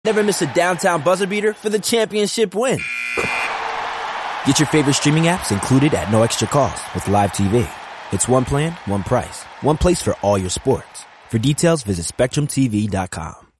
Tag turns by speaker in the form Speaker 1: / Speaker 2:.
Speaker 1: Never miss a downtown buzzer beater for the championship win. Get your favorite streaming apps included at no extra cost with Live TV. It's one plan, one price, one place for all your sports. For details, visit SpectrumTV.com.